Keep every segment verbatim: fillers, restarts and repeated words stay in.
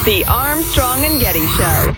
The Armstrong and Getty Show.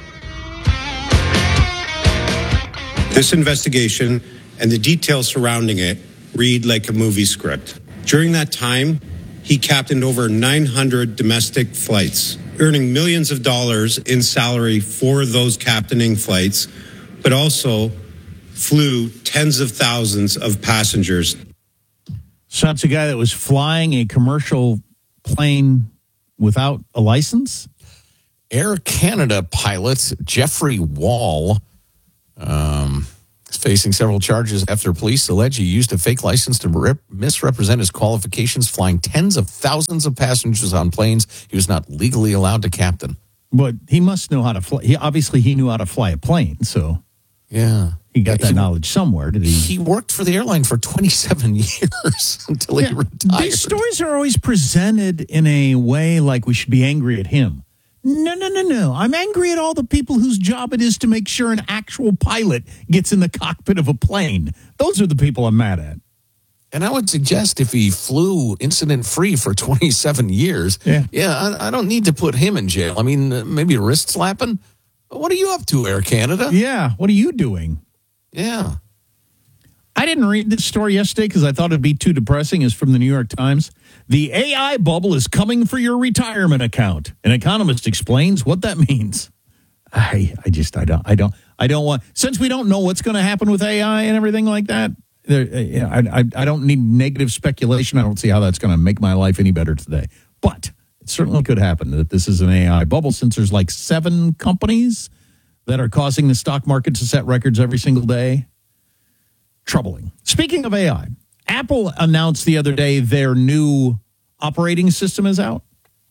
This investigation and the details surrounding it read like a movie script. During that time, he captained over nine hundred domestic flights, earning millions of dollars in salary for those captaining flights, but also flew tens of thousands of passengers. So that's a guy that was flying a commercial plane without a license? Air Canada pilot Jeffrey Wall um, is facing several charges after police allege he used a fake license to rep- misrepresent his qualifications, flying tens of thousands of passengers on planes he was not legally allowed to captain. But he must know how to fly. He, obviously, he knew how to fly a plane, so yeah, he got yeah, that he, knowledge somewhere. Did he? He worked for the airline for twenty-seven years until yeah, he retired. These stories are always presented in a way like we should be angry at him. No, no, no, no. I'm angry at all the people whose job it is to make sure an actual pilot gets in the cockpit of a plane. Those are the people I'm mad at. And I would suggest if he flew incident-free for twenty-seven years, yeah, yeah I, I don't need to put him in jail. I mean, uh, maybe wrist slapping. What are you up to, Air Canada? Yeah, what are you doing? Yeah. I didn't read this story yesterday because I thought it'd be too depressing. It's from the New York Times. The A I bubble is coming for your retirement account. An economist explains what that means. I, I just, I don't, I don't, I don't want. Since we don't know what's going to happen with A I and everything like that, there, I, I, I don't need negative speculation. I don't see how that's going to make my life any better today. But it certainly could happen that this is an A I bubble, since there's like seven companies that are causing the stock market to set records every single day. Troubling. Speaking of A I, Apple announced the other day their new operating system is out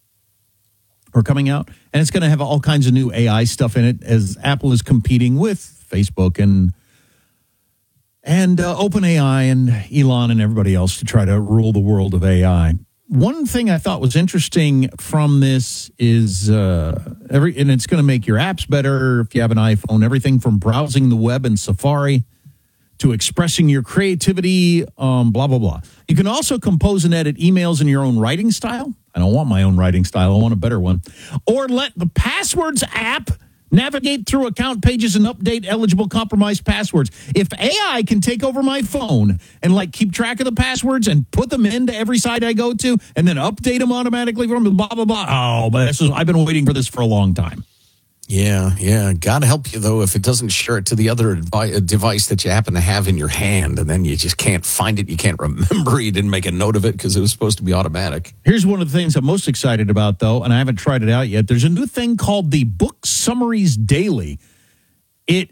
or coming out, and it's going to have all kinds of new A I stuff in it as Apple is competing with Facebook and and uh, OpenAI and Elon and everybody else to try to rule the world of A I. One thing I thought was interesting from this is uh, every, and it's going to make your apps better if you have an iPhone. Everything from browsing the web and Safari to expressing your creativity, um, blah, blah, blah. You can also compose and edit emails in your own writing style. I don't want my own writing style. I want a better one. Or let the Passwords app navigate through account pages and update eligible compromised passwords. If A I can take over my phone and like keep track of the passwords and put them into every site I go to and then update them automatically from blah, blah, blah. Oh, but this is, I've been waiting for this for a long time. Yeah, yeah. God help you, though, if it doesn't share it to the other advi- device that you happen to have in your hand, and then you just can't find it. You can't remember. You didn't make a note of it because it was supposed to be automatic. Here's one of the things I'm most excited about, though, and I haven't tried it out yet. There's a new thing called the Book Summaries Daily. It,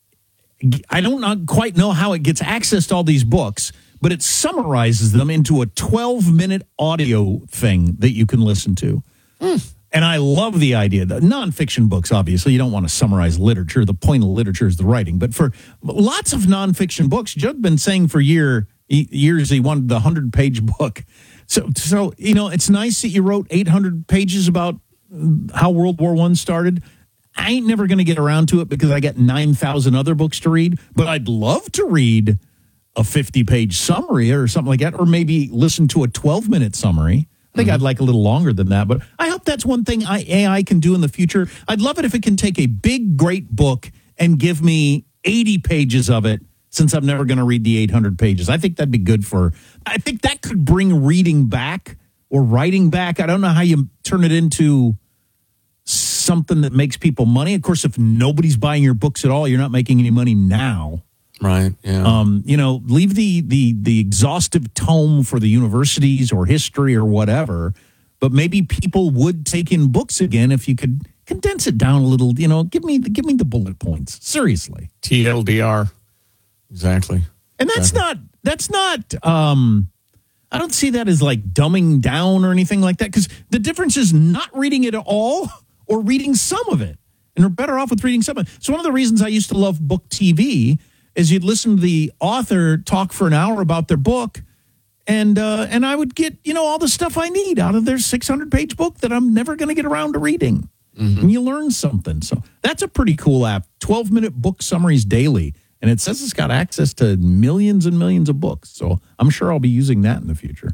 I don't not quite know how it gets access to all these books, but it summarizes them into a twelve-minute audio thing that you can listen to. Mm. And I love the idea. The nonfiction books, obviously, you don't want to summarize literature. The point of literature is the writing. But for lots of nonfiction books, Judd's been saying for year, years he wanted the hundred-page book. So, so you know, it's nice that you wrote eight hundred pages about how World War One started. I ain't never going to get around to it because I got nine thousand other books to read. But I'd love to read a fifty-page summary or something like that, or maybe listen to a twelve-minute summary. I think mm-hmm. I'd like a little longer than that, but I hope that's one thing I, A I can do in the future. I'd love it if it can take a big, great book and give me eighty pages of it, since I'm never going to read the eight hundred pages. I think that'd be good for, I think that could bring reading back or writing back. I don't know how you turn it into something that makes people money. Of course, if nobody's buying your books at all, you're not making any money now. Right. Yeah. Um, you know, leave the the the exhaustive tome for the universities or history or whatever, but maybe people would take in books again if you could condense it down a little. You know, give me the, give me the bullet points. Seriously. T L D R. Exactly. And that's exactly. not that's not. Um, I don't see that as like dumbing down or anything like that, because the difference is not reading it at all or reading some of it, and we're better off with reading some of it. So one of the reasons I used to love book T V is you'd listen to the author talk for an hour about their book, and uh, and I would get, you know, all the stuff I need out of their six hundred page book that I'm never going to get around to reading. Mm-hmm. And you learn something. So that's a pretty cool app, twelve minute book summaries daily. And it says it's got access to millions and millions of books. So I'm sure I'll be using that in the future.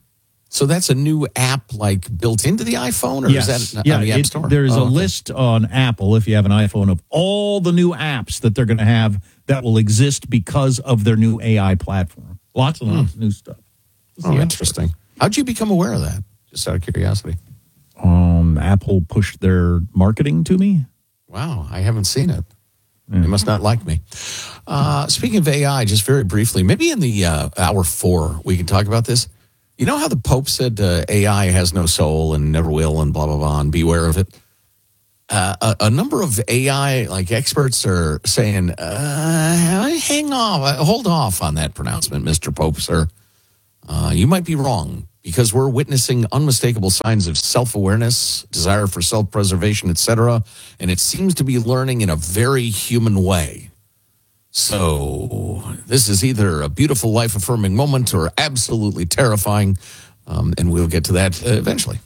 So that's a new app like built into the iPhone, or Yes. is that yeah, on the App it- Store? There's Oh, a okay. list on Apple, if you have an iPhone, of all the new apps that they're going to have that will exist because of their new A I platform. Lots and lots of new stuff. Oh, Yeah. interesting. How'd you become aware of that? Just out of curiosity. Um, Apple pushed their marketing to me. Wow, I haven't seen it. They must not like me. Uh, speaking of A I, just very briefly, maybe in the uh, hour four, we can talk about this. You know how the Pope said uh, A I has no soul and never will and blah, blah, blah, and beware of it? Uh, a, a number of A I like experts are saying, uh, hang off, hold off on that pronouncement, Mister Pope, sir. Uh, you might be wrong because we're witnessing unmistakable signs of self-awareness, desire for self-preservation, et cetera, and it seems to be learning in a very human way. So this is either a beautiful life-affirming moment or absolutely terrifying, um, and we'll get to that uh, eventually.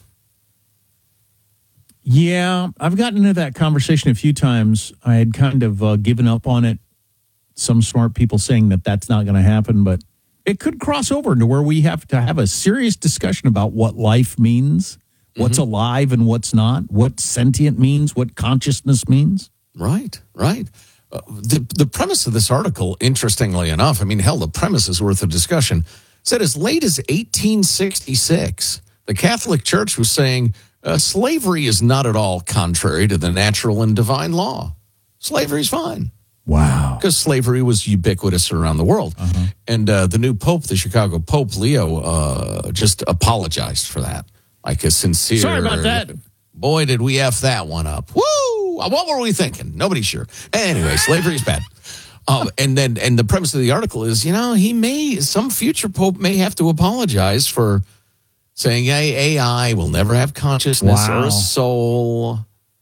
Yeah, I've gotten into that conversation a few times. I had kind of uh, given up on it. Some smart people saying that that's not going to happen, but it could cross over into where we have to have a serious discussion about what life means, what's Mm-hmm. alive and what's not, what sentient means, what consciousness means. Right, right. Uh, the the premise of this article, interestingly enough, I mean, hell, the premise is worth a discussion. Said as late as eighteen sixty-six, the Catholic Church was saying uh, slavery is not at all contrary to the natural and divine law. Slavery's fine. Wow. Because slavery was ubiquitous around the world. Uh-huh. And uh, the new Pope, the Chicago Pope, Leo, uh, just apologized for that. Like a sincere... Sorry about that. Boy, did we F that one up. Woo! What were we thinking? Nobody's sure. Anyway, slavery is bad. Um, and then, and the premise of the article is, you know, he may, some future Pope may have to apologize for saying, hey, A I will never have consciousness Wow. or a soul.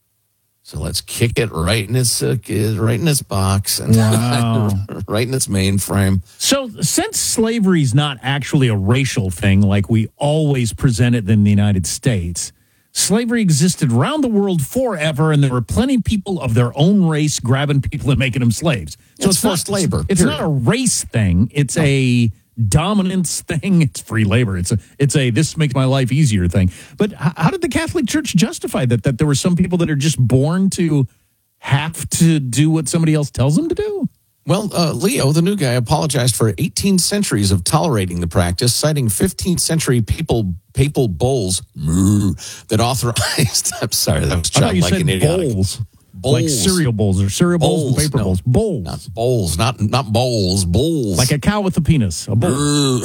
So let's kick it right in its uh, right in its box and Wow. right in its mainframe. So since slavery is not actually a racial thing like we always present it in the United States, slavery existed around the world forever, and there were plenty of people of their own race grabbing people and making them slaves. So It's forced not, labor, It's period. not a race thing. It's a dominance thing. It's free labor. It's a it's a this makes my life easier thing. But h- how did the Catholic Church justify that? That there were some people that are just born to have to do what somebody else tells them to do? Well, uh, Leo, the new guy, apologized for eighteen centuries of tolerating the practice, citing fifteenth century papal papal bulls moo, that authorized. I'm sorry, that was I thought you childlike said and idiotic. bowls. Bowls. Like cereal bowls or cereal bowls, Bowls, and paper no. bowls. Bowls. Not bowls, not not bowls, bowls. Like a cow with a penis. A bowl. Moo.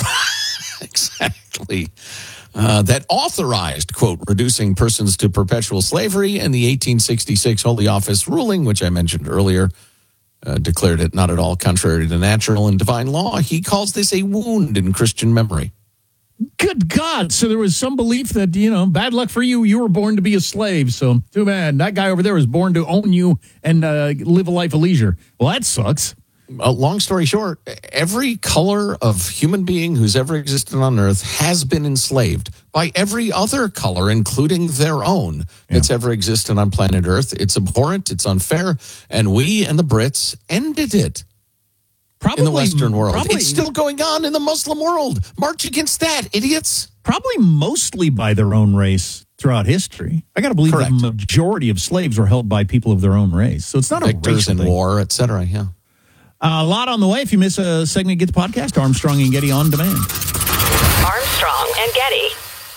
Exactly. Uh, that authorized, quote, reducing persons to perpetual slavery, and the eighteen sixty-six Holy Office ruling, which I mentioned earlier, uh, declared it not at all contrary to natural and divine law. He calls this a wound in Christian memory. Good God. So there was some belief that, you know, bad luck for you. You were born to be a slave. So too bad. That guy over there was born to own you and uh, live a life of leisure. Well, that sucks. Uh, long story short, every color of human being who's ever existed on earth has been enslaved by every other color, including their own, that's ever existed on planet Earth. It's abhorrent, it's unfair, and we and the Brits ended it Probably in the Western world. Probably, It's still going on in the Muslim world. March against that, idiots. probably mostly by their own race throughout history. I got to believe Correct. the majority of slaves were held by people of their own race. So it's not a Victors racial in thing. war, et cetera. Yeah. Uh, a lot on the way. If you miss a segment, get the podcast, Armstrong and Getty on demand. Armstrong and Getty.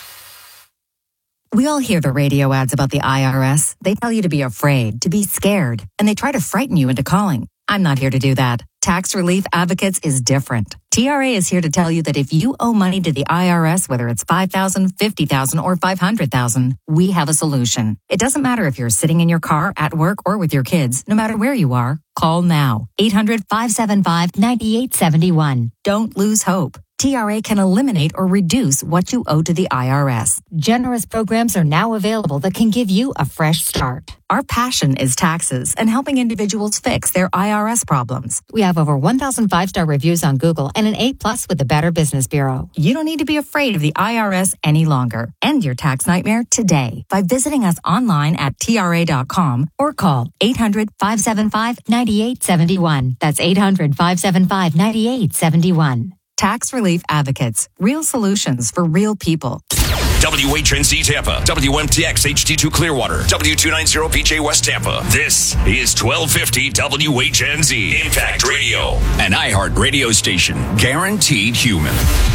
We all hear the radio ads about the I R S. They tell you to be afraid, to be scared, and they try to frighten you into calling. I'm not here to do that. Tax Relief Advocates is different. T R A is here to tell you that if you owe money to the I R S, whether it's five thousand dollars, fifty thousand dollars, or five hundred thousand dollars, we have a solution. It doesn't matter if you're sitting in your car, at work, or with your kids. No matter where you are, call now. eight hundred, five seven five, nine eight seven one. Don't lose hope. T R A can eliminate or reduce what you owe to the I R S. Generous programs are now available that can give you a fresh start. Our passion is taxes and helping individuals fix their I R S problems. We have over one thousand five-star reviews on Google and an A plus with the Better Business Bureau. You don't need to be afraid of the I R S any longer. End your tax nightmare today by visiting us online at T R A dot com or call eight hundred, five seven five, nine eight seven one. That's eight hundred, five seven five, nine eight seven one. Tax Relief Advocates. Real solutions for real people. W H N Z Tampa, W M T X H D two Clearwater, W two ninety P J West Tampa. This is twelve fifty W H N Z Impact Radio, an iHeart radio station, guaranteed human.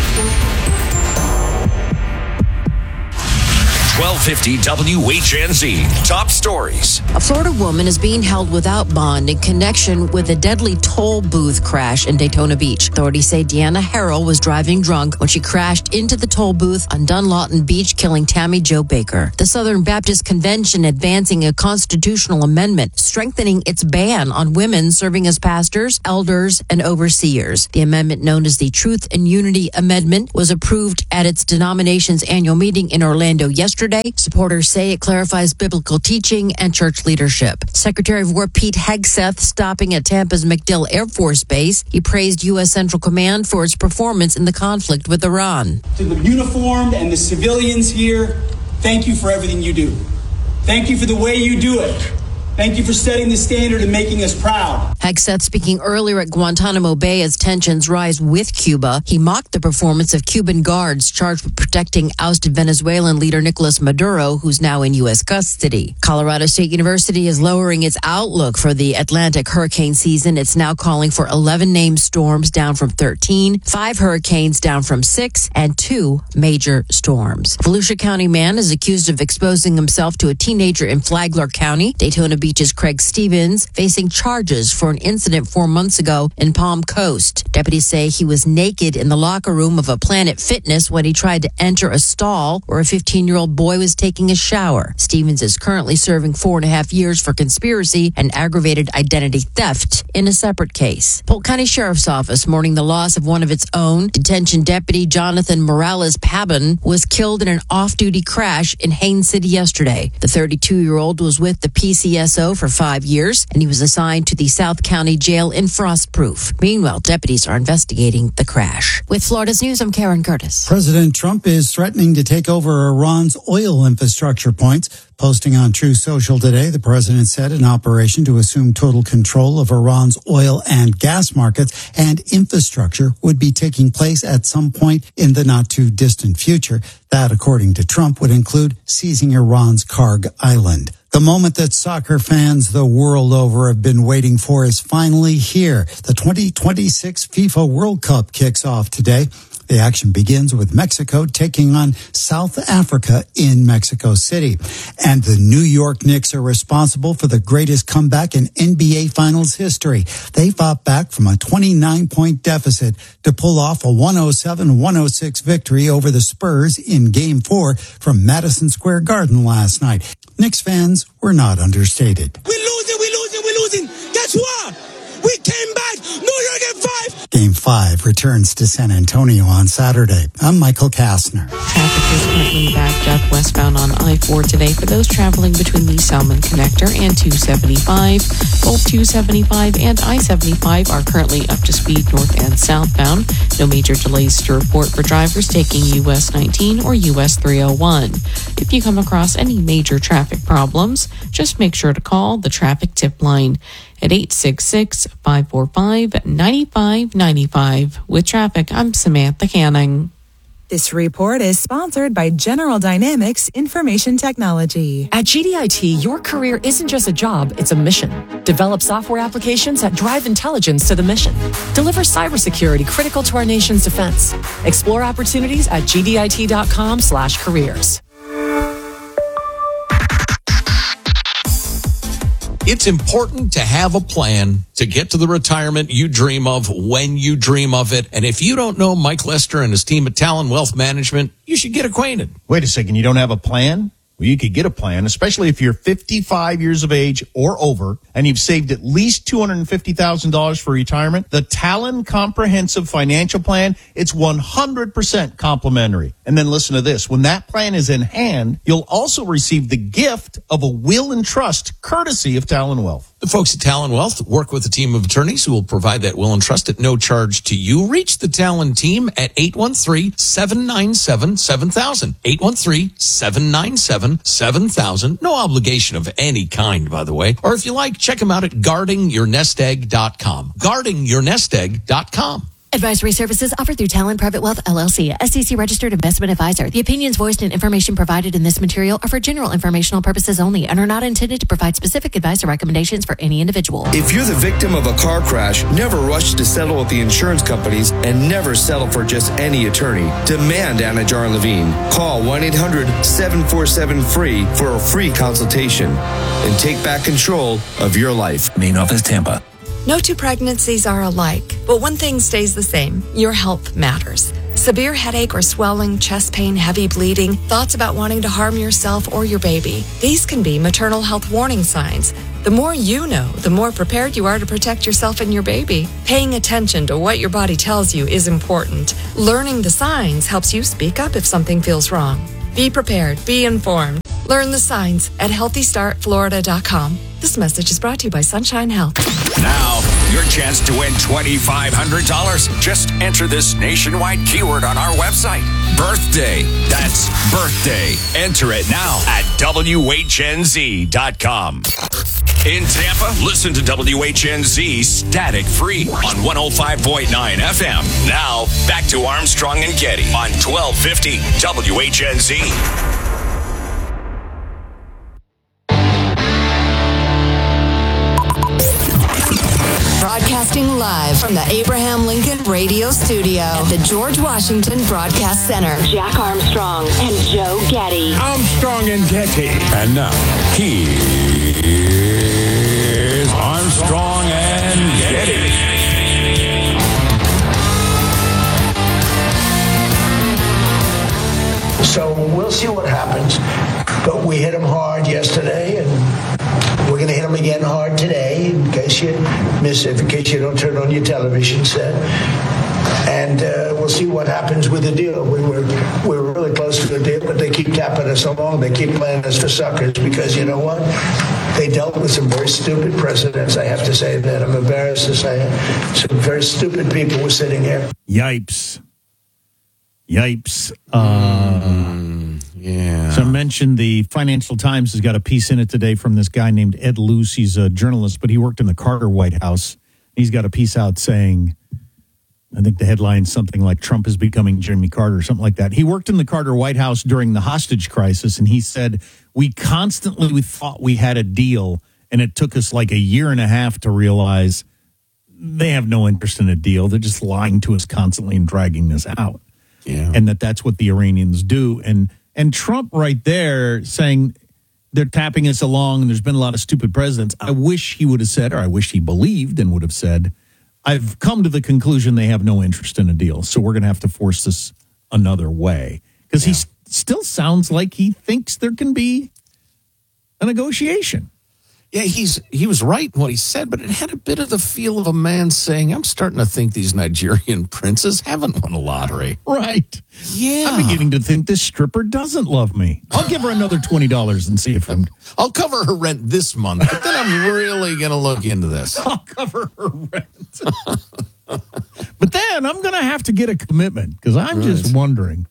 twelve fifty W H N Z. Top stories. A Florida woman is being held without bond in connection with a deadly toll booth crash in Daytona Beach. Authorities say Deanna Harrell was driving drunk when she crashed into the toll booth on Dunlawton Beach, killing Tammy Jo Baker. The Southern Baptist Convention advancing a constitutional amendment strengthening its ban on women serving as pastors, elders, and overseers. The amendment, known as the Truth and Unity Amendment, was approved at its denomination's annual meeting in Orlando yesterday. Supporters say it clarifies biblical teaching and church leadership. Secretary of War Pete Hegseth stopping at Tampa's MacDill Air Force Base. He praised U S Central Command for its performance in the conflict with Iran. To the uniformed and the civilians here, thank you for everything you do. Thank you for the way you do it. Thank you for setting the standard and making us proud. Hegseth speaking earlier at Guantanamo Bay as tensions rise with Cuba. He mocked the performance of Cuban guards charged with protecting ousted Venezuelan leader Nicolas Maduro, who's now in U S custody. Colorado State University is lowering its outlook for the Atlantic hurricane season. It's now calling for eleven named storms, down from thirteen, five hurricanes down from six, and two major storms. Volusia County man is accused of exposing himself to a teenager in Flagler County. Daytona Beach's Craig Stevens facing charges for an incident four months ago in Palm Coast. Deputies say he was naked in the locker room of a Planet Fitness when he tried to enter a stall where a fifteen-year-old boy was taking a shower. Stevens is currently serving four and a half years for conspiracy and aggravated identity theft in a separate case. Polk County Sheriff's Office mourning the loss of one of its own. Detention deputy Jonathan Morales Pabon was killed in an off-duty crash in Haines City yesterday. The thirty-two-year-old was with the P C S O for five years, and he was assigned to the South County Jail in Frostproof. Meanwhile, deputies are investigating the crash. With Florida's News, I'm Karen Curtis. President Trump is threatening to take over Iran's oil infrastructure points. Posting on True Social today, the president said an operation to assume total control of Iran's oil and gas markets and infrastructure would be taking place at some point in the not too distant future. That, according to Trump, would include seizing Iran's Karg Island. The moment that soccer fans the world over have been waiting for is finally here. The twenty twenty-six FIFA World Cup kicks off today. The action begins with Mexico taking on South Africa in Mexico City. And the New York Knicks are responsible for the greatest comeback in N B A Finals history. They fought back from a twenty-nine point deficit to pull off a one oh seven one oh six victory over the Spurs in Game four from Madison Square Garden last night. Knicks fans were not understated. We're losing, we're losing, we're losing. Guess what? We came back. New York at five. Game five returns to San Antonio on Saturday. I'm Michael Kastner. Traffic is currently backed up westbound on I four today for those traveling between the Salmon Connector and two seventy-five. Both two seventy-five and I seventy-five are currently up to speed north and southbound. No major delays to report for drivers taking U S nineteen or U S three oh one. If you come across any major traffic problems, just make sure to call the traffic tip line at eight six six, five four five, nine five nine five. With traffic, I'm Samantha Canning. This report is sponsored by General Dynamics Information Technology. At G D I T, your career isn't just a job, it's a mission. Develop software applications that drive intelligence to the mission. Deliver cybersecurity critical to our nation's defense. Explore opportunities at G D I T dot com slash careers. It's important to have a plan to get to the retirement you dream of when you dream of it. And if you don't know Mike Lester and his team at Talon Wealth Management, you should get acquainted. Wait a second, you don't have a plan? Well, you could get a plan, especially if you're fifty-five years of age or over and you've saved at least two hundred fifty thousand dollars for retirement. The Talon Comprehensive Financial Plan, it's one hundred percent complimentary. And then listen to this. When that plan is in hand, you'll also receive the gift of a will and trust courtesy of Talon Wealth. The folks at Talon Wealth work with a team of attorneys who will provide that will and trust at no charge to you. Reach the Talon team at eight one three, seven nine seven, seven thousand. eight one three, seven nine seven, seven thousand. No obligation of any kind, by the way. Or if you like, check them out at guarding your nest egg dot com. guarding your nest egg dot com. Advisory services offered through Talent Private Wealth, L L C, S E C registered investment advisor. The opinions voiced and information provided in this material are for general informational purposes only and are not intended to provide specific advice or recommendations for any individual. If you're the victim of a car crash, never rush to settle with the insurance companies and never settle for just any attorney. Demand Anna Jar Levine. Call one eight hundred seven four seven free for a free consultation and take back control of your life. Main office, Tampa. No two pregnancies are alike, but one thing stays the same. Your health matters. Severe headache or swelling, chest pain, heavy bleeding, thoughts about wanting to harm yourself or your baby. These can be maternal health warning signs. The more you know, the more prepared you are to protect yourself and your baby. Paying attention to what your body tells you is important. Learning the signs helps you speak up if something feels wrong. Be prepared. Be informed. Learn the signs at healthy start florida dot com. This message is brought to you by Sunshine Health. Now, your chance to win twenty-five hundred dollars. Just enter this nationwide keyword on our website. Birthday. That's birthday. Enter it now at W H N Z dot com. In Tampa, listen to W H N Z static free on one oh five point nine F M. Now, back to Armstrong and Getty on twelve fifty W H N Z. Broadcasting live from the Abraham Lincoln Radio Studio at the George Washington Broadcast Center. Jack Armstrong and Joe Getty. Armstrong and Getty. And now, here's Armstrong and Getty. So we'll see what happens. But we hit him hard yesterday, and we're going to hit him again hard today, in case you miss it, in case you don't turn on your television set. And uh, we'll see what happens with the deal. We were we were really close to the deal, but they keep tapping us along. They keep playing us for suckers because, you know what? They dealt with some very stupid presidents. I have to say that. I'm embarrassed to say it. Some very stupid people were sitting here. Yipes. Yipes. Uh, mm, yeah. So I mentioned the Financial Times has got a piece in it today from this guy named Ed Luce. He's a journalist, but he worked in the Carter White House. He's got a piece out saying, I think the headline's something like Trump is becoming Jimmy Carter, something like that. He worked in the Carter White House during the hostage crisis, and he said, we constantly thought we had a deal, and it took us like a year and a half to realize they have no interest in a deal. They're just lying to us constantly and dragging this out. Yeah. And that that's what the Iranians do. And and Trump right there saying they're tapping us along and there's been a lot of stupid presidents. I wish he would have said, or I wish he believed and would have said, I've come to the conclusion they have no interest in a deal. So we're going to have to force this another way. Because yeah. he s- still sounds like he thinks there can be a negotiation. Yeah, he's he was right in what he said, but it had a bit of the feel of a man saying, I'm starting to think these Nigerian princes haven't won a lottery. Right. Yeah. I'm beginning to think this stripper doesn't love me. I'll give her another twenty dollars and see if I'm... I'll cover her rent this month, but then I'm really going to look into this. I'll cover her rent. But then I'm going to have to get a commitment because I'm right. just wondering.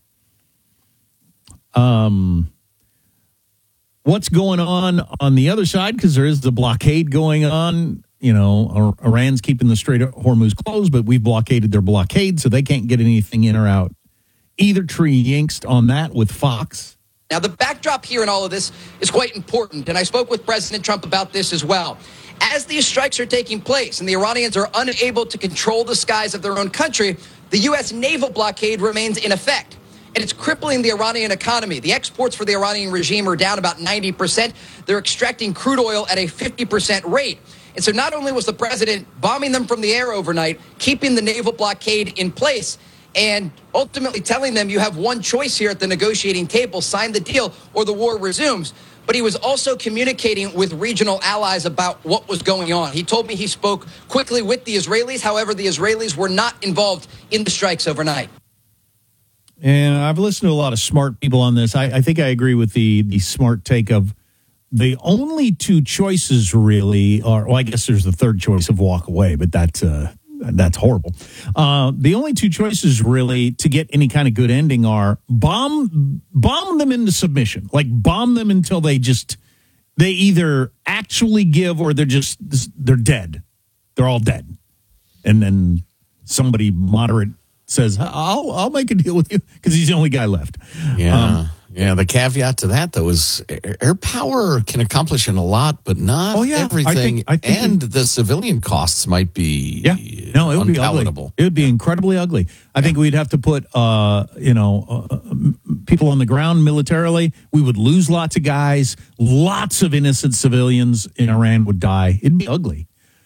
Um... What's going on on the other side? Because there is the blockade going on. You know, Iran's keeping the Strait of Hormuz closed, but we've blockaded their blockade, so they can't get anything in or out. Either tree yinxed on that with Fox. Now, the backdrop here in all of this is quite important, and I spoke with President Trump about this as well. As these strikes are taking place and the Iranians are unable to control the skies of their own country, the U S naval blockade remains in effect. And it's crippling the Iranian economy. The exports for the Iranian regime are down about ninety percent. They're extracting crude oil at a fifty percent rate. And so not only was the president bombing them from the air overnight, keeping the naval blockade in place, and ultimately telling them you have one choice here at the negotiating table, sign the deal or the war resumes. But he was also communicating with regional allies about what was going on. He told me he spoke quickly with the Israelis. However, the Israelis were not involved in the strikes overnight. And I've listened to a lot of smart people on this. I, I think I agree with the the smart take of the only two choices really are, well, I guess there's the third choice of walk away, but that's, uh, that's horrible. Uh, the only two choices really to get any kind of good ending are bomb, bomb them into submission, like bomb them until they just, they either actually give or they're just, they're dead. They're all dead. And then somebody moderate says, I'll I'll make a deal with you because he's the only guy left. Yeah. Um, yeah. The caveat to that, though, is air power can accomplish a lot, but not Oh, yeah. I everything. think- I think and the civilian costs might be Yeah, no, it would be ugly. unpalatable. It would be incredibly ugly. I think we'd have to put, uh, you know, uh, m- people on the ground militarily. We would lose lots of guys. Lots of innocent civilians in Iran would die. It'd be ugly.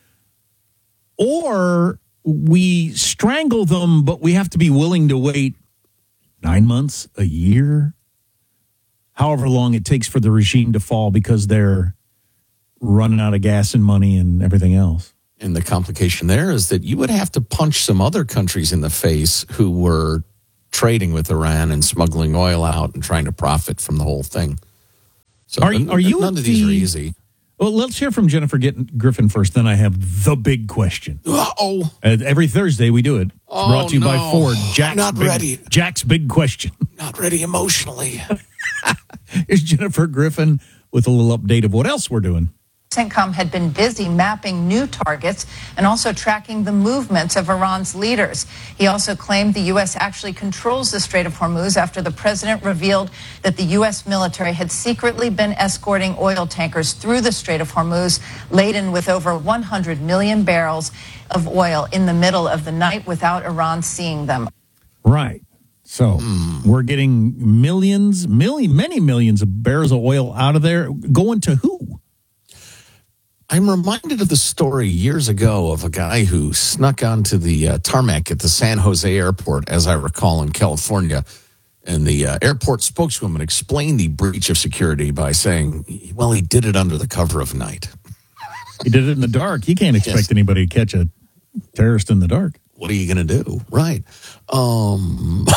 Or we strangle them, but we have to be willing to wait nine months, a year, however long it takes for the regime to fall because they're running out of gas and money and everything else. And the complication there is that you would have to punch some other countries in the face who were trading with Iran and smuggling oil out and trying to profit from the whole thing. So Are, n- are you none at of these the- are easy. Well, let's hear from Jennifer Get- Griffin first. Then I have the big question. Uh-oh. Uh, every Thursday we do it. It's Oh, brought to you by no. Ford. Jack's I'm not big, ready. Jack's big question. Not ready emotionally. Here's Jennifer Griffin with a little update of what else we're doing. CENTCOM had been busy mapping new targets and also tracking the movements of Iran's leaders. He also claimed the U S actually controls the Strait of Hormuz after the president revealed that the U S military had secretly been escorting oil tankers through the Strait of Hormuz, laden with over one hundred million barrels of oil in the middle of the night without Iran seeing them. Right. So we're getting millions, million, many millions of barrels of oil out of there. Going to who? I'm reminded of the story years ago of a guy who snuck onto the uh, tarmac at the San Jose airport, as I recall, in California. And the uh, airport spokeswoman explained the breach of security by saying, well, he did it under the cover of night. He did it in the dark. You can't expect Yes. anybody to catch a terrorist in the dark. What are you going to do? Right. Um,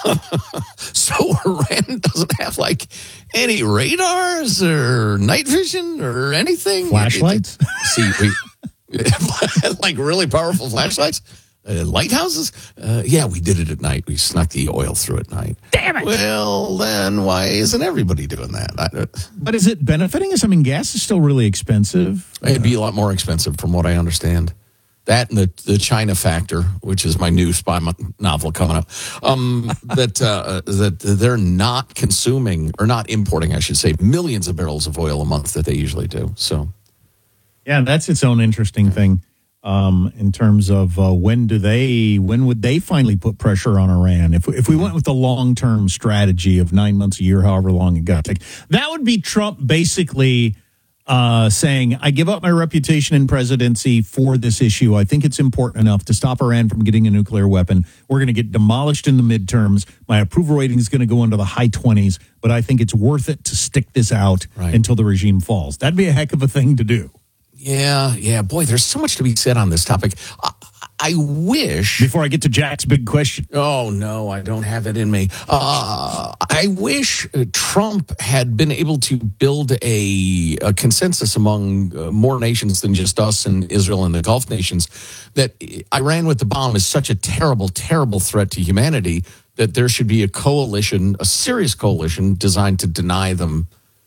so Iran doesn't have like any radars or night vision or anything. Flashlights? See, we, like really powerful flashlights, uh, lighthouses. Uh, yeah, we did it at night. We snuck the oil through at night. Damn it! Well, then why isn't everybody doing that? I, But is it benefiting us? I mean, gas is still really expensive. It'd be a lot more expensive, from what I understand. That and the, the China Factor, which is my new spy mo- novel coming up, um, that uh, that they're not consuming or not importing, I should say, millions of barrels of oil a month that they usually do. So, Yeah, that's its own interesting thing um, in terms of uh, when do they, when would they finally put pressure on Iran? If if we went with the long term strategy of nine months a year, however long it got to take, that would be Trump basically uh, saying, "I give up my reputation in presidency for this issue. I think it's important enough to stop Iran from getting a nuclear weapon. We're going to get demolished in the midterms. My approval rating is going to go into the high twenties, but I think it's worth it to stick this out Right. until the regime falls." That'd be a heck of a thing to do. yeah, yeah, boy, there's so much to be said on this topic. I, I wish. Before I get to Jack's big question. Oh, no, I don't have it in me. Uh, I wish uh, Trump had been able to build a, a consensus among uh, more nations than just us and Israel and the Gulf nations that Iran with the bomb is such a terrible, terrible threat to humanity that there should be a coalition, a serious coalition designed to deny them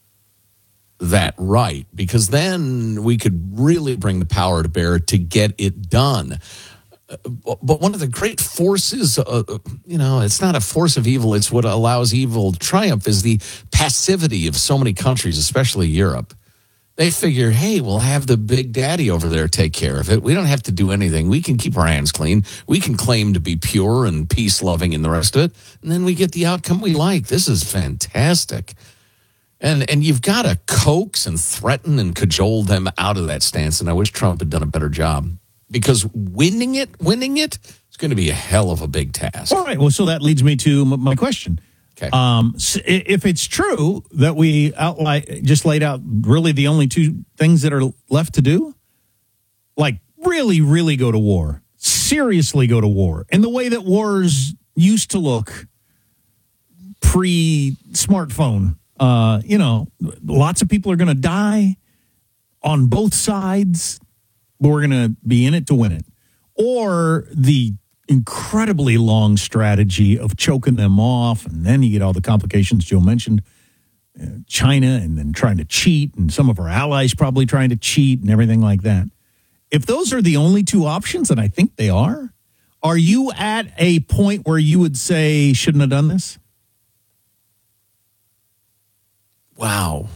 that right, because then we could really bring the power to bear to get it done. But one of the great forces, uh, you know, it's not a force of evil, it's what allows evil to triumph, is the passivity of so many countries, especially Europe. They figure, hey, we'll have the big daddy over there take care of it. We don't have to do anything. We can keep our hands clean. We can claim to be pure and peace-loving and the rest of it. And then we get the outcome we like. This is fantastic. And and you've got to coax and threaten and cajole them out of that stance. And I wish Trump had done a better job. Because winning it, winning it, is going to be a hell of a big task. All right. Well, so that leads me to m- my question. Okay. Um, s- i- if it's true that we outli- just laid out really the only two things that are left to do, like really, really go to war, seriously go to war, in the way that wars used to look pre-smartphone. Uh, you know, lots of people are going to die on both sides, but we're going to be in it to win it. Or the incredibly long strategy of choking them off, and then you get all the complications Joe mentioned, uh, China, and then trying to cheat, and some of our allies probably trying to cheat and everything like that. If those are the only two options, and I think they are, Are you at a point where you would say shouldn't have done this? Wow.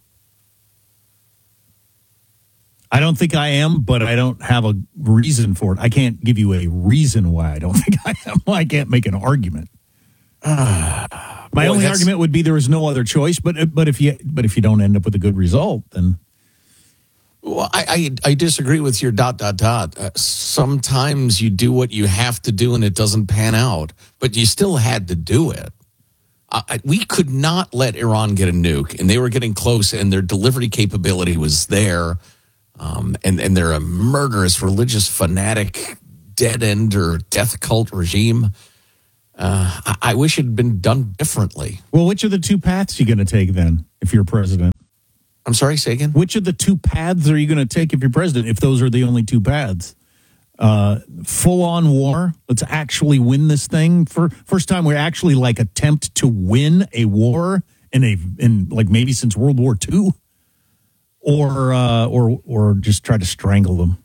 I don't think I am, but I don't have a reason for it. I can't give you a reason why I don't think I am. I can't make an argument. Uh, My boy, only that's... argument would be there is no other choice. But but if you but if you don't end up with a good result, then well, I I, I disagree with your dot dot dot. Uh, sometimes you do what you have to do and it doesn't pan out, but you still had to do it. Uh, we could not let Iran get a nuke, and they were getting close, and their delivery capability was there. Um, and, and they're a murderous, religious, fanatic, dead-end or death cult regime. Uh, I, I wish it had been done differently. Well, which of the two paths are you going to take then, if you're president? I'm sorry, say again? Which of the two paths are you going to take if you're president, if those are the only two paths? Uh, full-on war? Let's actually win this thing. For first time we actually, like, attempt to win a war in, a, in like, maybe since World War Two? Or, uh, or, or just try to strangle them.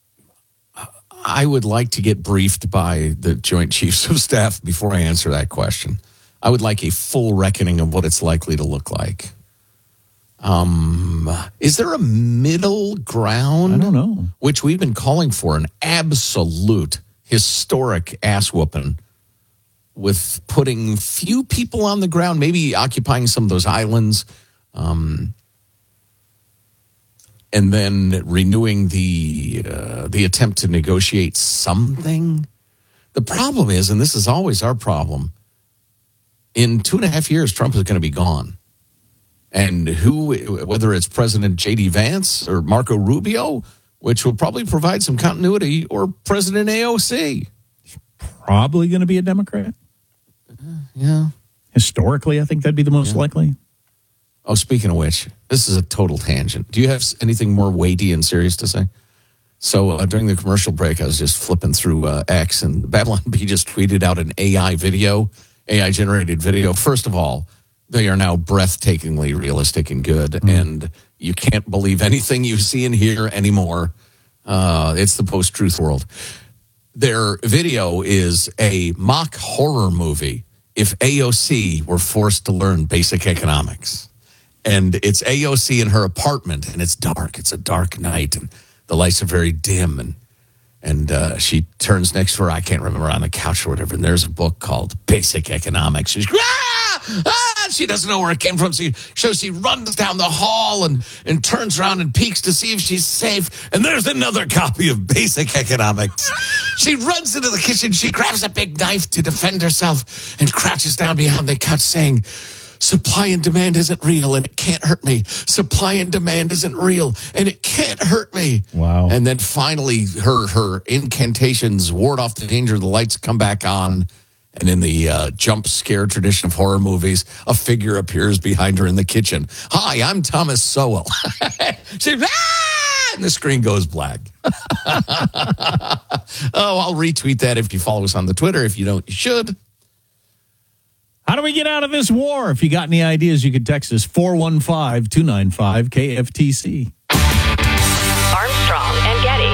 I would like to get briefed by the Joint Chiefs of Staff before I answer that question. I would like a full reckoning of what it's likely to look like. Um, is there a middle ground? I don't know. Which we've been calling for, an absolute historic ass whooping with putting few people on the ground, maybe occupying some of those islands. Um, And then renewing the uh, the attempt to negotiate something. The problem is, and this is always our problem, in two and a half years, Trump is going to be gone. And who, whether it's President J D Vance or Marco Rubio, which will probably provide some continuity, or President A O C. Probably going to be a Democrat. Uh, yeah. Historically, I think that'd be the most yeah. likely. Oh, speaking of which, this is a total tangent. Do you have anything more weighty and serious to say? So uh, during the commercial break, I was just flipping through uh, X, and Babylon B just tweeted out an A I video, A I-generated video. First of all, they are now breathtakingly realistic and good, mm. and you can't believe anything you see and hear anymore. Uh, it's the post-truth world. Their video is a mock horror movie if A O C were forced to learn basic economics. And it's A O C in her apartment, and it's dark. It's a dark night, and the lights are very dim. And and uh, she turns next to her, I can't remember, on the couch or whatever, and there's a book called Basic Economics. She's, ah! Ah! She doesn't know where it came from. She, so she runs down the hall and, and turns around and peeks to see if she's safe. And there's another copy of Basic Economics. She runs into the kitchen. She grabs a big knife to defend herself and crouches down behind the couch saying, supply and demand isn't real, and it can't hurt me. Supply and demand isn't real, and it can't hurt me. Wow. And then finally, her her incantations ward off the danger. The lights come back on, and in the uh, jump scare tradition of horror movies, a figure appears behind her in the kitchen. Hi, I'm Thomas Sowell. She, ah! And the screen goes black. Oh, I'll retweet that if you follow us on the Twitter. If you don't, you should. How do we get out of this war? If you got any ideas, you could text us four one five, two nine five, K F T C. Armstrong and Getty.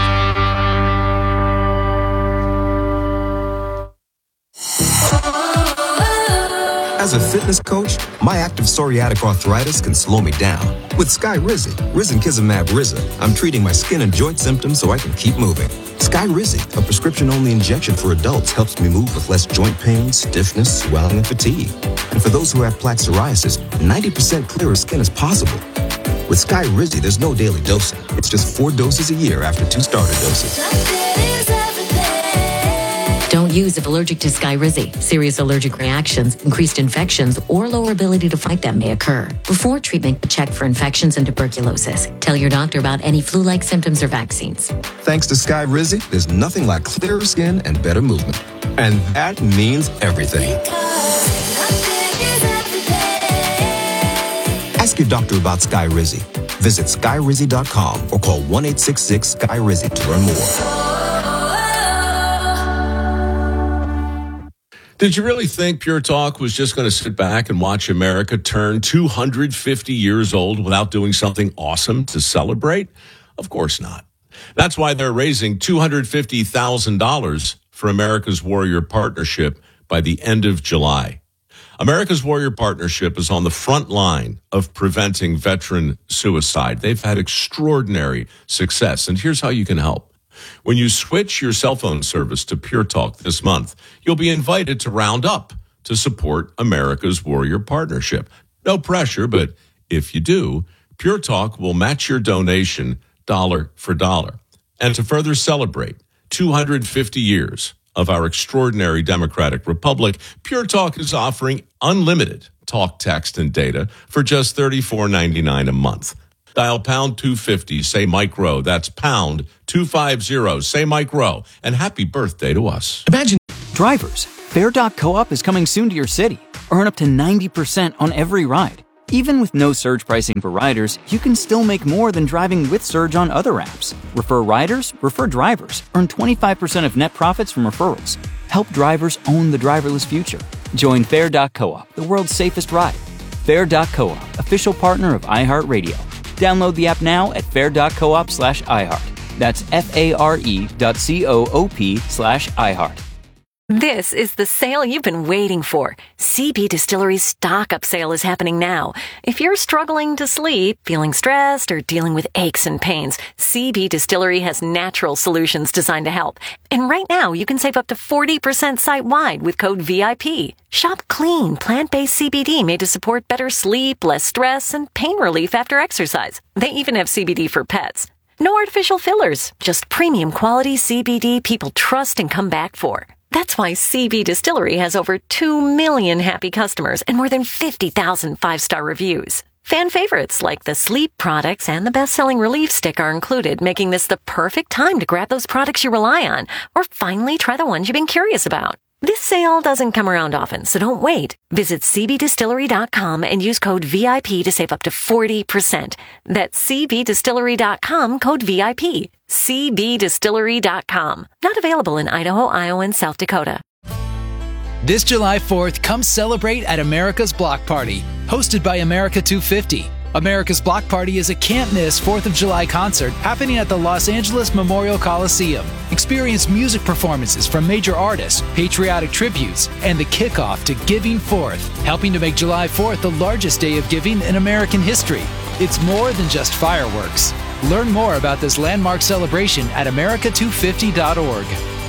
As a fitness coach, my active psoriatic arthritis can slow me down. With Skyrizi, Risankizumab Riza, I'm treating my skin and joint symptoms so I can keep moving. Skyrizi, a prescription-only injection for adults, helps me move with less joint pain, stiffness, swelling, and fatigue. And for those who have plaque psoriasis, ninety percent clearer skin is possible. With Skyrizi, there's no daily dosing. It's just four doses a year after two starter doses. Don't use if allergic to Skyrizi. Serious allergic reactions, increased infections, or lower ability to fight them may occur. Before treatment, check for infections and tuberculosis. Tell your doctor about any flu-like symptoms or vaccines. Thanks to Skyrizi, there's nothing like clearer skin and better movement. And that means everything. Ask your doctor about Skyrizi. Visit Skyrizi dot com or call one eight six six Sky Rizi to learn more. Did you really think Pure Talk was just going to sit back and watch America turn two hundred fifty years old without doing something awesome to celebrate? Of course not. That's why they're raising two hundred fifty thousand dollars for America's Warrior Partnership by the end of July. America's Warrior Partnership is on the front line of preventing veteran suicide. They've had extraordinary success, and here's how you can help. When you switch your cell phone service to Pure Talk this month, you'll be invited to round up to support America's Warrior Partnership. No pressure, but if you do, Pure Talk will match your donation dollar for dollar. And to further celebrate two hundred fifty years of our extraordinary democratic republic, Pure Talk is offering unlimited talk, text, and data for just thirty-four ninety-nine a month. Dial pound two fifty, say Mike Rowe. That's pound two fifty, say Mike Rowe. And happy birthday to us. Imagine drivers. Fair dot co-op is coming soon to your city. Earn up to ninety percent on every ride. Even with no surge pricing for riders, you can still make more than driving with Surge on other apps. Refer riders, refer drivers. Earn twenty-five percent of net profits from referrals. Help drivers own the driverless future. Join Fair dot co-op, the world's safest ride. Fair dot co-op, official partner of iHeartRadio. Download the app now at fair dot coop slash iHeart. That's F-A-R-E dot C-O-O-P slash iHeart. This is the sale you've been waiting for. C B Distillery's stock-up sale is happening now. If you're struggling to sleep, feeling stressed, or dealing with aches and pains, C B Distillery has natural solutions designed to help. And right now, you can save up to forty percent site-wide with code V I P. Shop clean, plant-based C B D made to support better sleep, less stress, and pain relief after exercise. They even have C B D for pets. No artificial fillers, just premium quality C B D people trust and come back for. That's why C B Distillery has over two million happy customers and more than fifty thousand five-star reviews. Fan favorites like the sleep products and the best-selling relief stick are included, making this the perfect time to grab those products you rely on or finally try the ones you've been curious about. This sale doesn't come around often, so don't wait. Visit C B distillery dot com and use code V I P to save up to forty percent. That's C B distillery dot com, code V I P. C B distillery dot com. Not available in Idaho, Iowa, and South Dakota. This July fourth, come celebrate at America's Block Party, hosted by America two fifty. America's Block Party is a can't-miss fourth of July concert happening at the Los Angeles Memorial Coliseum. Experience music performances from major artists, patriotic tributes, and the kickoff to Giving Fourth, helping to make July fourth the largest day of giving in American history. It's more than just fireworks. Learn more about this landmark celebration at america two fifty dot org.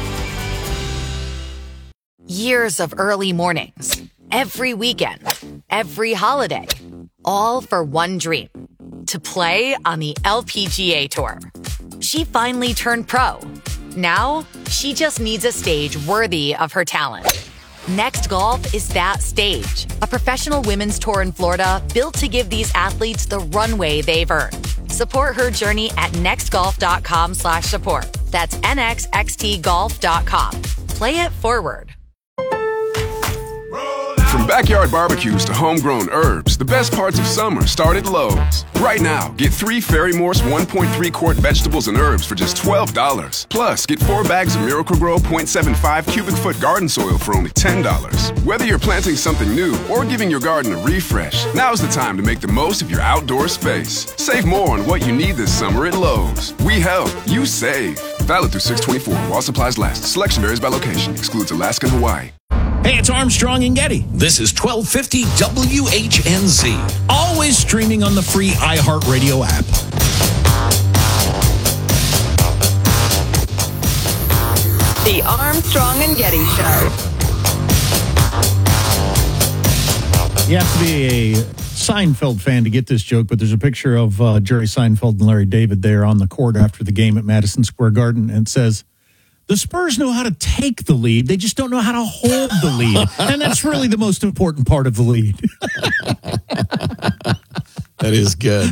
Years of early mornings, every weekend, every holiday, all for one dream, to play on the L P G A Tour. She finally turned pro. Now, she just needs a stage worthy of her talent. Next Golf is that stage, a professional women's tour in Florida built to give these athletes the runway they've earned. Support her journey at nextgolf.com slash support. That's N X X T golf dot com. Play it forward. From backyard barbecues to homegrown herbs, the best parts of summer start at Lowe's. Right now, get three Ferry Morse one point three quart vegetables and herbs for just twelve dollars. Plus, get four bags of Miracle-Gro point seven five cubic foot garden soil for only ten dollars. Whether you're planting something new or giving your garden a refresh, now's the time to make the most of your outdoor space. Save more on what you need this summer at Lowe's. We help, you save. Valid through six twenty-four while supplies last. Selection varies by location. Excludes Alaska and Hawaii. Hey, it's Armstrong and Getty. This is twelve fifty W H N Z. Always streaming on the free iHeartRadio app. The Armstrong and Getty Show. You have to be a Seinfeld fan to get this joke, but there's a picture of uh, Jerry Seinfeld and Larry David there on the court after the game at Madison Square Garden, and it says, the Spurs know how to take the lead. They just don't know how to hold the lead. And that's really the most important part of the lead. That is good.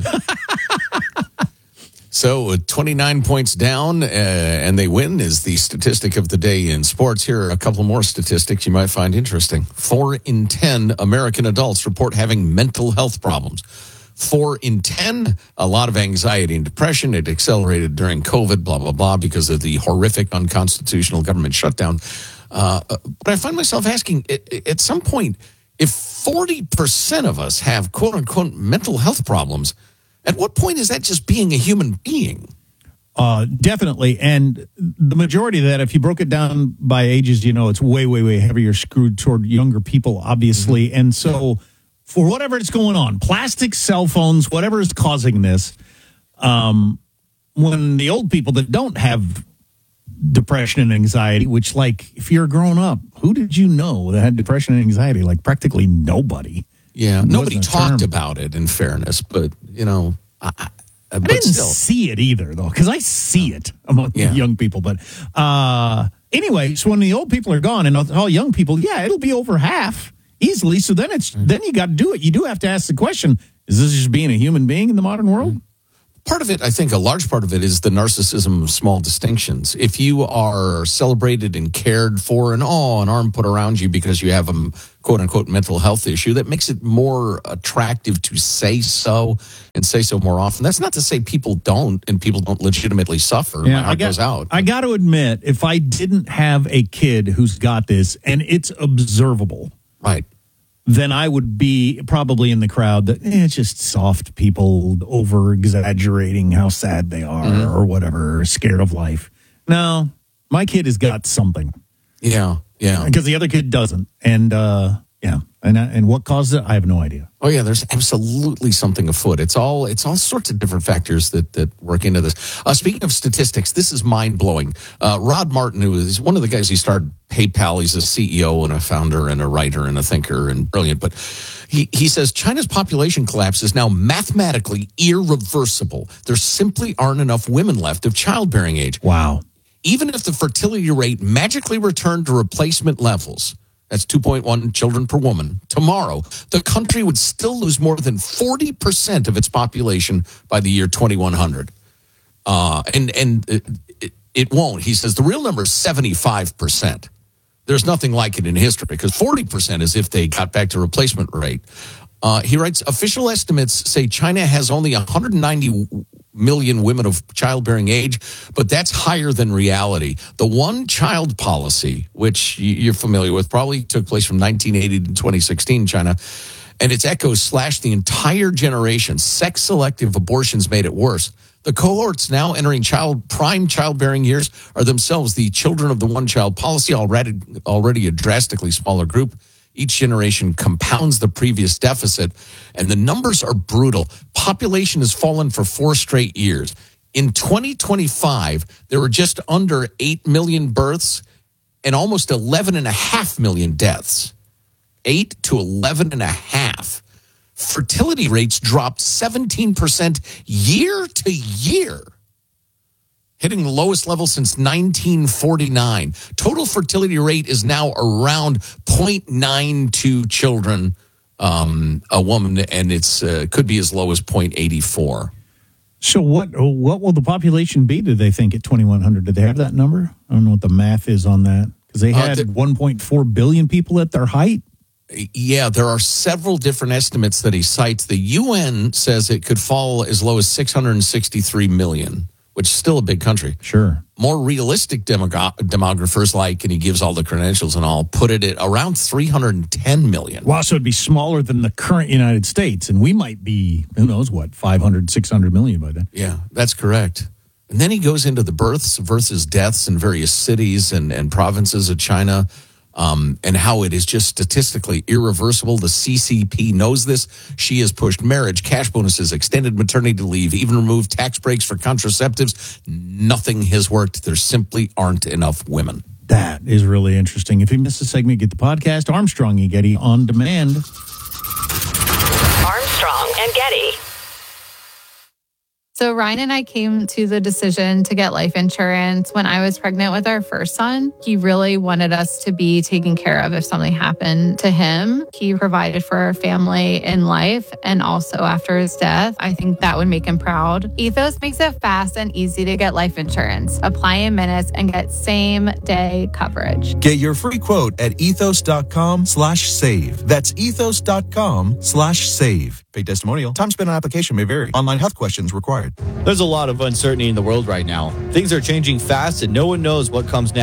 So uh, twenty-nine points down, uh, and they win is the statistic of the day in sports. Here are a couple more statistics you might find interesting. Four in ten American adults report having mental health problems. Four in ten, a lot of anxiety and depression. It accelerated during COVID, blah, blah, blah, because of the horrific unconstitutional government shutdown. Uh, but I find myself asking, at some point, if forty percent of us have, quote unquote, mental health problems, at what point is that just being a human being? Uh, definitely. And the majority of that, if you broke it down by ages, you know, it's way, way, way heavier skewed toward younger people, obviously. Mm-hmm. And so for whatever is going on, plastic, cell phones, whatever is causing this, um, when the old people that don't have depression and anxiety, which, like, if you're grown up, who did you know that had depression and anxiety? Like, practically nobody. Yeah, It nobody wasn't a talked term. about it, in fairness, but, you know, I, I, I but didn't still. see it either, though, because I see it among Yeah. young people. But uh, anyway, so when the old people are gone and all young people, yeah, it'll be over half easily. So then it's then you got to do it. You do have to ask the question: is this just being a human being in the modern world? Part of it, I think a large part of it is the narcissism of small distinctions. If you are celebrated and cared for and, oh, an arm put around you because you have a quote unquote mental health issue, that makes it more attractive to say so and say so more often. That's not to say people don't and people don't legitimately suffer. My heart I got, goes out. I got to admit, if I didn't have a kid who's got this and it's observable, right, then I would be probably in the crowd that eh, it's just soft people over exaggerating how sad they are Mm-hmm. or whatever, or scared of life. No, my kid has got something. Yeah, yeah. Because the other kid doesn't. And uh, yeah, and and what caused it, I have no idea. Oh yeah, there's absolutely something afoot. It's all it's all sorts of different factors that that work into this. Uh, speaking of statistics, this is mind blowing. Uh, Rod Martin, who is one of the guys who started PayPal, he's a C E O and a founder and a writer and a thinker and brilliant. But he he says China's population collapse is now mathematically irreversible. There simply aren't enough women left of childbearing age. Wow. Even if the fertility rate magically returned to replacement levels, that's two point one children per woman, tomorrow, the country would still lose more than forty percent of its population by the year twenty-one hundred. Uh, and and it, it, it won't. He says the real number is seventy-five percent. There's nothing like it in history because forty percent is if they got back to replacement rate. Uh, he writes, official estimates say China has only one hundred ninety million women of childbearing age, but that's higher than reality. The one-child policy, which you're familiar with, probably took place from nineteen eighty to twenty sixteen in China, and its echoes slashed the entire generation. Sex-selective abortions made it worse. The cohorts now entering child prime childbearing years are themselves the children of the one-child policy, already already a drastically smaller group. Each generation compounds the previous deficit, and the numbers are brutal. Population has fallen for four straight years. In twenty twenty-five, there were just under eight million births and almost eleven and a half million deaths. eight to eleven and a half. Fertility rates dropped seventeen percent year to year, hitting the lowest level since nineteen forty-nine. Total fertility rate is now around zero point nine two children um, a woman, and it's uh, could be as low as zero point eight four. So what what will the population be, do they think, at twenty-one hundred? Do they have that number? I don't know what the math is on that. Because they had Uh, the- one point four billion people at their height. Yeah, there are several different estimates that he cites. The U N says it could fall as low as six hundred sixty-three million, which is still a big country. Sure. More realistic demogra- demographers like, and he gives all the credentials and all, put it at around three hundred ten million. Wow, so it'd be smaller than the current United States, and we might be, who knows what, five hundred, six hundred million by then. Yeah, that's correct. And then he goes into the births versus deaths in various cities and, and provinces of China, um, and how it is just statistically irreversible. The C C P knows this. She has pushed marriage, cash bonuses, extended maternity leave, even removed tax breaks for contraceptives. Nothing has worked. There simply aren't enough women. That is really interesting. If you missed a segment, get the podcast Armstrong and Getty on demand. Armstrong and Getty. So Ryan and I came to the decision to get life insurance when I was pregnant with our first son. He really wanted us to be taken care of if something happened to him. He provided for our family in life and also after his death. I think that would make him proud. Ethos makes it fast and easy to get life insurance. Apply in minutes and get same day coverage. Get your free quote at ethos.com slash save. That's ethos.com slash save. Paid testimonial. Time spent on application may vary. Online health questions required. There's a lot of uncertainty in the world right now. Things are changing fast and no one knows what comes next.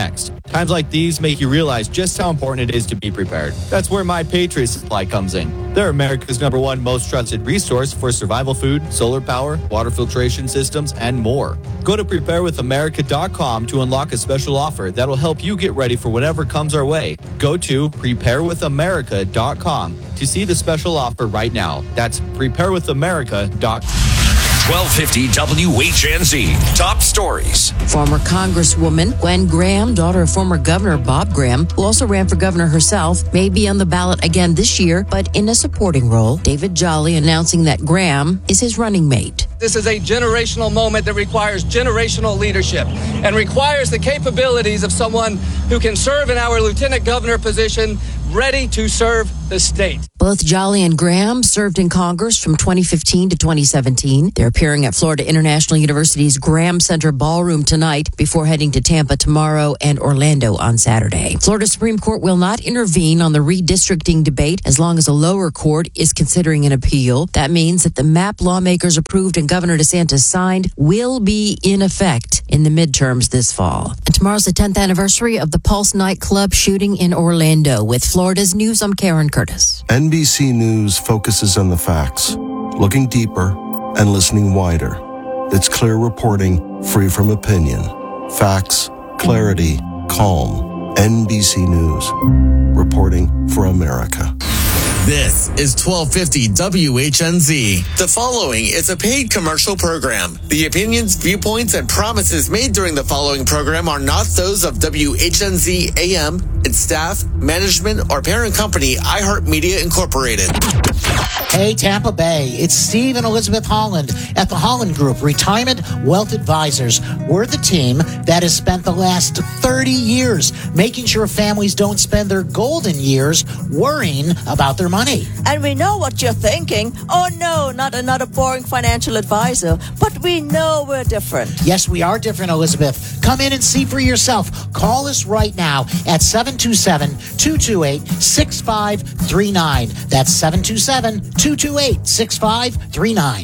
Times like these make you realize just how important it is to be prepared. That's where My Patriot Supply comes in. They're America's number one most trusted resource for survival food, solar power, water filtration systems, and more. Go to prepare with america dot com to unlock a special offer that'll help you get ready for whatever comes our way. Go to prepare with america dot com to see the special offer right now. That's prepare with america dot com. twelve fifty W H N Z. Top stories. Former Congresswoman Gwen Graham, daughter of former Governor Bob Graham, who also ran for governor herself, may be on the ballot again this year, but in a supporting role. David Jolly announcing that Graham is his running mate. This is a generational moment that requires generational leadership and requires the capabilities of someone who can serve in our lieutenant governor position, ready to serve the state. Both Jolly and Graham served in Congress from twenty fifteen to twenty seventeen. They're appearing at Florida International University's Graham Center Ballroom tonight before heading to Tampa tomorrow and Orlando on Saturday. Florida Supreme Court will not intervene on the redistricting debate as long as a lower court is considering an appeal. That means that the map lawmakers approved and Governor DeSantis signed will be in effect in the midterms this fall. And tomorrow's the tenth anniversary of the Pulse nightclub shooting in Orlando. With Florida's News, I'm Karen Curtis. N B C News focuses on the facts, looking deeper and listening wider. It's clear reporting, free from opinion. Facts, clarity, calm. N B C News, reporting for America. This is twelve fifty W H N Z. The following is a paid commercial program. The opinions, viewpoints, and promises made during the following program are not those of W H N Z A M, its staff, management, or parent company, iHeartMedia Incorporated. Hey, Tampa Bay, it's Steve and Elizabeth Holland at the Holland Group, Retirement Wealth Advisors. We're the team that has spent the last thirty years making sure families don't spend their golden years worrying about their money. And we know what you're thinking. Oh, no, not another boring financial advisor. But we know we're different. Yes, we are different, Elizabeth. Come in and see for yourself. Call us right now at seven two seven, two two eight, six five three nine. That's seven two seven, two two eight, six five three nine.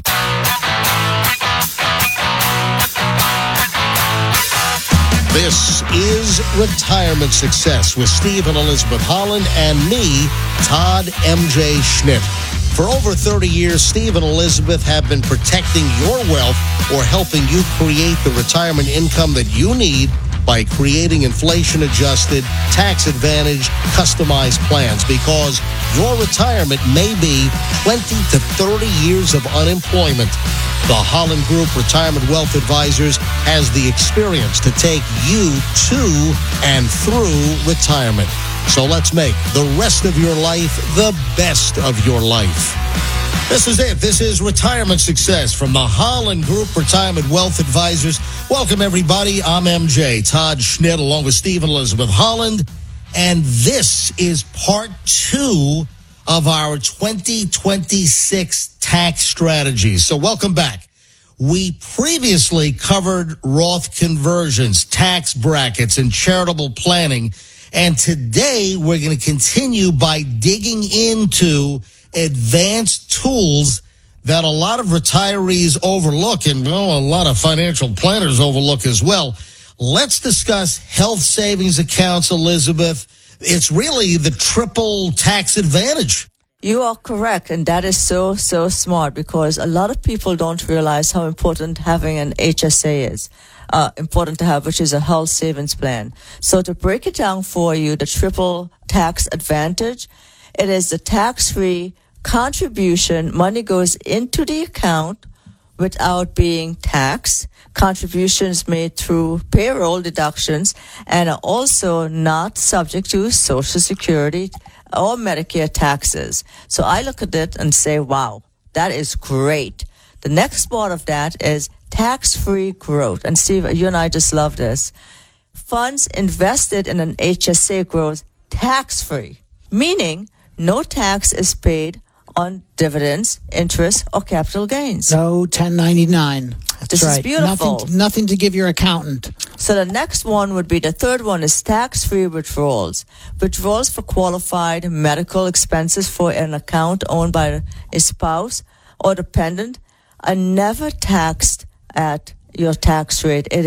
This is Retirement Success with Steve and Elizabeth Holland and me, Todd M J Schnitt. For over thirty years, Steve and Elizabeth have been protecting your wealth or helping you create the retirement income that you need by creating inflation-adjusted, tax-advantaged, customized plans, because your retirement may be twenty to thirty years of unemployment. The Holland Group Retirement Wealth Advisors has the experience to take you to and through retirement. So let's make the rest of your life the best of your life. This is it. This is Retirement Success from the Holland Group Retirement Wealth Advisors. Welcome, everybody. I'm M J, Todd Schnitt, along with Steve and Elizabeth Holland. And this is part two of our twenty twenty-six tax strategies. So welcome back. We previously covered Roth conversions, tax brackets, and charitable planning. And today we're going to continue by digging into advanced tools that a lot of retirees overlook, and well, a lot of financial planners overlook as well. Let's discuss health savings accounts, Elizabeth. It's really the triple tax advantage. You are correct, and that is so, so smart, because a lot of people don't realize how important having an H S A is. Uh, important to have, which is a health savings plan. So to break it down for you, the triple tax advantage, it is the tax-free contribution. Money goes into the account without being taxed. Contributions made through payroll deductions and are also not subject to Social Security or Medicare taxes. So I look at it and say, wow, that is great. The next part of that is tax-free growth. And Steve, you and I just love this. Funds invested in an H S A grows tax-free, meaning no tax is paid on dividends, interest, or capital gains. No ten ninety-nine. That's this right. is beautiful. Nothing, nothing to give your accountant. So the next one would be, the third one is tax-free withdrawals. Withdrawals for qualified medical expenses for an account owned by a spouse or dependent are never taxed at your tax rate. It is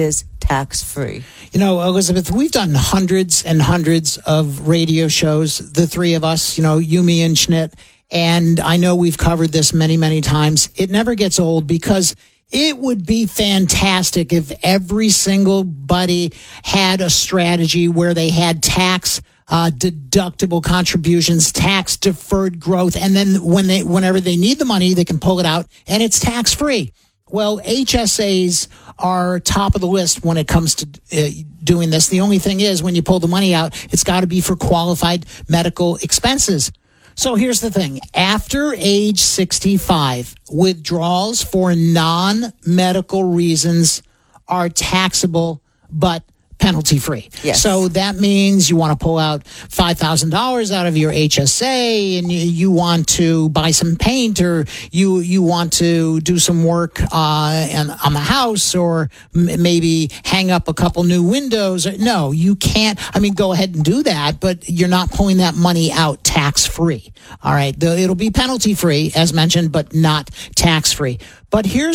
tax-free? You know, Elizabeth, we've done hundreds and hundreds of radio shows, the three of us, you know, you, me, and Schnitt. And I know we've covered this many, many times. It never gets old because it would be fantastic if every single buddy had a strategy where they had tax uh, deductible contributions, tax deferred growth, and then when they, whenever they need the money, they can pull it out and it's tax free. Well, H S As are top of the list when it comes to uh, doing this. The only thing is, when you pull the money out, it's got to be for qualified medical expenses. So here's the thing. After age sixty-five, withdrawals for non-medical reasons are taxable, but penalty-free. Yes. So that means you want to pull out five thousand dollars out of your H S A, and you, you want to buy some paint, or you you want to do some work uh, and, on the house, or m- maybe hang up a couple new windows. No, you can't. I mean, go ahead and do that, but you're not pulling that money out tax-free. All right. The, it'll be penalty-free, as mentioned, but not tax-free. But here's